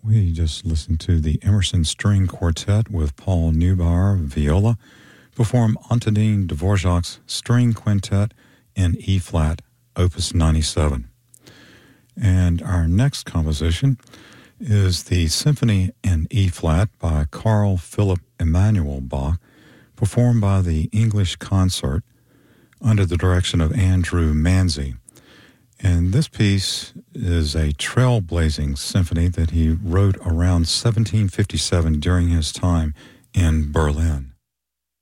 We just listened to the Emerson String Quartet with Paul Neubauer, viola, perform Antonin Dvorak's String Quintet in E-flat, Opus 97. And our next composition is the Symphony in E-flat by Carl Philipp Emanuel Bach, performed by the English Consort under the direction of Andrew Manzi. And this piece is a trailblazing symphony that he wrote around 1757 during his time in Berlin.